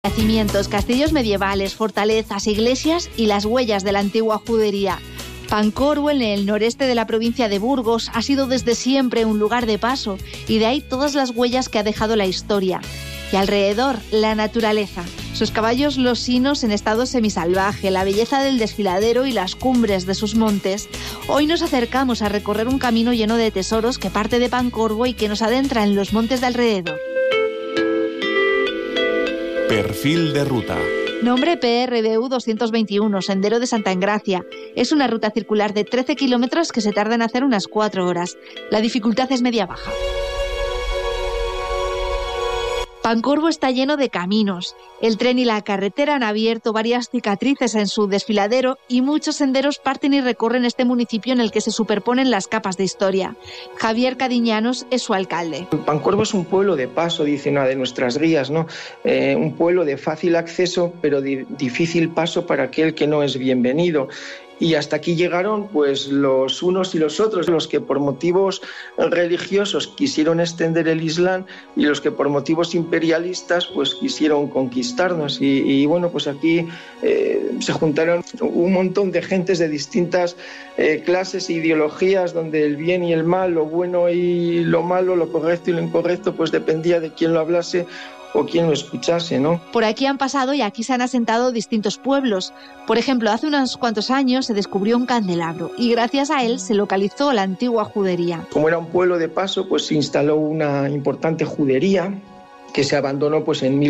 Yacimientos, castillos medievales, fortalezas, iglesias y las huellas de la antigua judería. Pancorbo, en el noreste de la provincia de Burgos, ha sido desde siempre un lugar de paso y de ahí todas las huellas que ha dejado la historia. Y alrededor, la naturaleza. Sus caballos losinos en estado semisalvaje, la belleza del desfiladero y las cumbres de sus montes. Hoy nos acercamos a recorrer un camino lleno de tesoros que parte de Pancorbo y que nos adentra en los montes de alrededor. Perfil de ruta. Nombre PRBU 221, Sendero de Santa Engracia. Es una ruta circular de 13 kilómetros que se tarda en hacer unas 4 horas. La dificultad es media-baja. Pancorbo está lleno de caminos. El tren y la carretera han abierto varias cicatrices en su desfiladero y muchos senderos parten y recorren este municipio en el que se superponen las capas de historia. Javier Cadiñanos es su alcalde. Pancorbo es un pueblo de paso, dice una de nuestras guías, ¿no? Un pueblo de fácil acceso, pero de difícil paso para aquel que no es bienvenido. Y hasta aquí llegaron pues los unos y los otros, los que por motivos religiosos quisieron extender el Islam y los que por motivos imperialistas pues quisieron conquistarnos. Y bueno, pues aquí se juntaron un montón de gentes de distintas clases e ideologías, donde el bien y el mal, lo bueno y lo malo, lo correcto y lo incorrecto, pues dependía de quién lo hablase o quien lo escuchase, ¿no? Por aquí han pasado y aquí se han asentado distintos pueblos. Por ejemplo, hace unos cuantos años se descubrió un candelabro y gracias a él se localizó la antigua judería. Como era un pueblo de paso, pues se instaló una importante judería que se abandonó pues en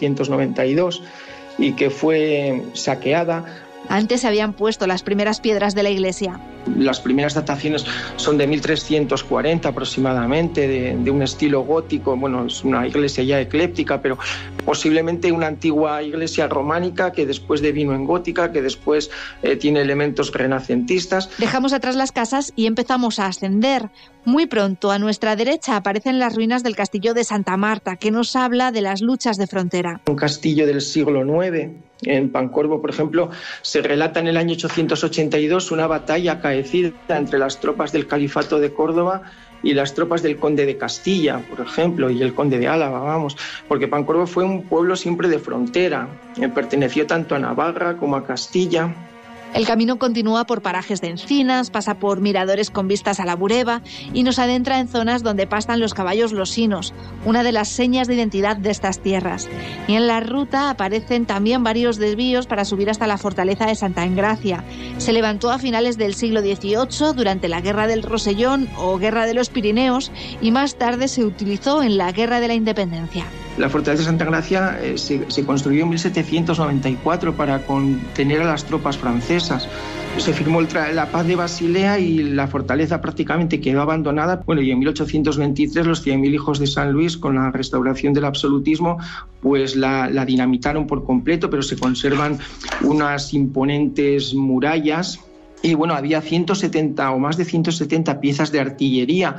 1492 y que fue saqueada. Antes se habían puesto las primeras piedras de la iglesia. Las primeras dataciones son de 1340 aproximadamente, de un estilo gótico. Bueno, es una iglesia ya ecléctica, pero posiblemente una antigua iglesia románica que después devino en gótica, que después tiene elementos renacentistas. Dejamos atrás las casas y empezamos a ascender. Muy pronto, a nuestra derecha, aparecen las ruinas del castillo de Santa Marta, que nos habla de las luchas de frontera. Un castillo del siglo IX. En Pancorbo, por ejemplo, se relata en el año 882 una batalla acaecida entre las tropas del Califato de Córdoba y las tropas del conde de Castilla, por ejemplo, y el conde de Álava, vamos, porque Pancorbo fue un pueblo siempre de frontera, perteneció tanto a Navarra como a Castilla. El camino continúa por parajes de encinas, pasa por miradores con vistas a la Bureba y nos adentra en zonas donde pastan los caballos losinos, una de las señas de identidad de estas tierras. Y en la ruta aparecen también varios desvíos para subir hasta la fortaleza de Santa Engracia. Se levantó a finales del siglo XVIII durante la Guerra del Rosellón o Guerra de los Pirineos y más tarde se utilizó en la Guerra de la Independencia. La fortaleza de Santa Engracia se construyó en 1794 para contener a las tropas francesas. Se firmó la paz de Basilea y la fortaleza prácticamente quedó abandonada. Bueno, y en 1823 los 100.000 hijos de San Luis, con la restauración del absolutismo, pues la dinamitaron por completo, pero se conservan unas imponentes murallas. Y bueno, había 170 o más de 170 piezas de artillería,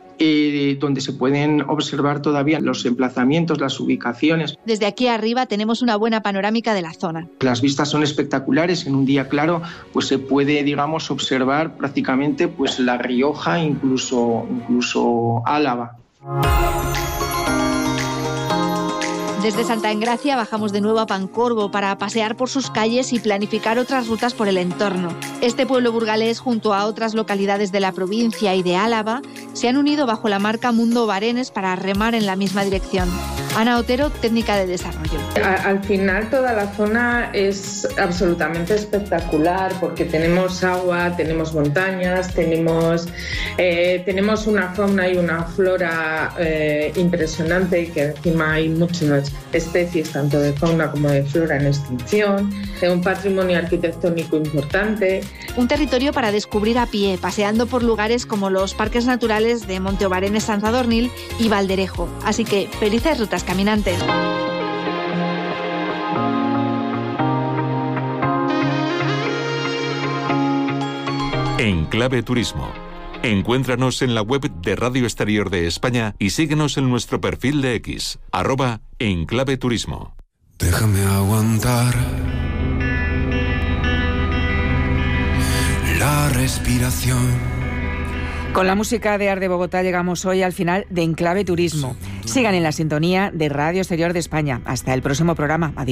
donde se pueden observar todavía los emplazamientos, las ubicaciones. Desde aquí arriba tenemos una buena panorámica de la zona. Las vistas son espectaculares. En un día claro, pues se puede, digamos, observar prácticamente pues La Rioja, incluso Álava. Desde Santa Engracia bajamos de nuevo a Pancorbo para pasear por sus calles y planificar otras rutas por el entorno. Este pueblo burgalés, junto a otras localidades de la provincia y de Álava, se han unido bajo la marca Mundo Barenes para remar en la misma dirección. Ana Otero, técnica de desarrollo. Al final toda la zona es absolutamente espectacular porque tenemos agua, tenemos montañas, tenemos una fauna y una flora impresionante, que encima hay muchas especies tanto de fauna como de flora en extinción, un patrimonio arquitectónico importante. Un territorio para descubrir a pie, paseando por lugares como los parques naturales de Monte Obarenes Sant Sadornil y Valderejo. Así que felices rutas caminantes. En Clave Turismo. Encuéntranos en la web de Radio Exterior de España y síguenos en nuestro perfil de X, @enclaveturismo. Déjame aguantar la respiración. Con la música de Art de Bogotá llegamos hoy al final de Enclave Turismo. Sigan en la sintonía de Radio Exterior de España. Hasta el próximo programa. Adiós.